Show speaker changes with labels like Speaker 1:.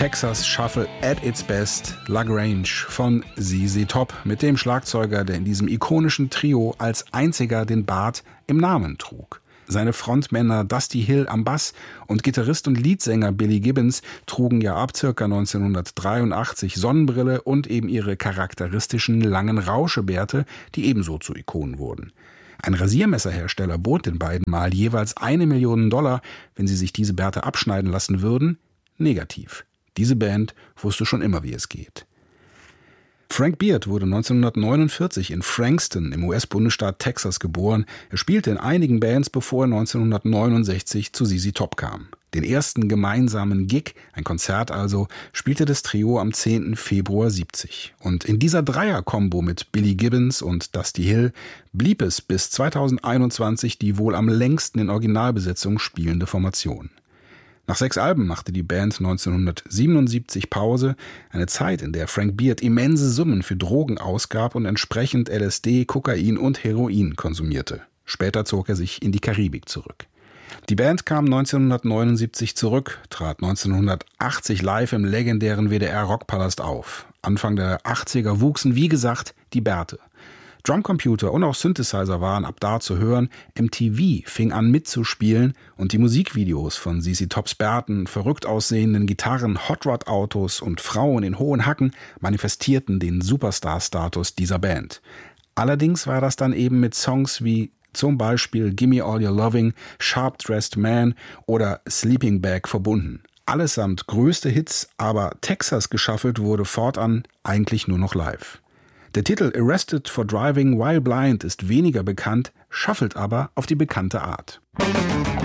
Speaker 1: Texas Shuffle at its best, La Grange von ZZ Top mit dem Schlagzeuger, der in diesem ikonischen Trio als einziger den Bart im Namen trug. Seine Frontmänner Dusty Hill am Bass und Gitarrist und Leadsänger Billy Gibbons trugen ja ab ca. 1983 Sonnenbrille und eben ihre charakteristischen langen Rauschebärte, die ebenso zu Ikonen wurden. Ein Rasiermesserhersteller bot den beiden mal jeweils $1 Million, wenn sie sich diese Bärte abschneiden lassen würden. Negativ. Diese Band wusste schon immer, wie es geht. Frank Beard wurde 1949 in Frankston im US-Bundesstaat Texas geboren. Er spielte in einigen Bands, bevor er 1969 zu ZZ Top kam. Den ersten gemeinsamen Gig, ein Konzert also, spielte das Trio am 10. Februar 70. Und in dieser Dreier-Kombo mit Billy Gibbons und Dusty Hill blieb es bis 2021 die wohl am längsten in Originalbesetzung spielende Formation. Nach 6 Alben machte die Band 1977 Pause, eine Zeit, in der Frank Beard immense Summen für Drogen ausgab und entsprechend LSD, Kokain und Heroin konsumierte. Später zog er sich in die Karibik zurück. Die Band kam 1979 zurück, trat 1980 live im legendären WDR-Rockpalast auf. Anfang der 80er wuchsen, wie gesagt, die Bärte. Drumcomputer und auch Synthesizer waren ab da zu hören, MTV fing an mitzuspielen und die Musikvideos von ZZ Tops Bärten, verrückt aussehenden Gitarren, Hot Rod Autos und Frauen in hohen Hacken manifestierten den Superstar-Status dieser Band. Allerdings war das dann eben mit Songs wie zum Beispiel Gimme All Your Loving, Sharp Dressed Man oder Sleeping Bag verbunden. Allesamt größte Hits, aber Texas geschaffelt wurde fortan eigentlich nur noch live. Der Titel Arrested for Driving While Blind ist weniger bekannt, schaffelt aber auf die bekannte Art.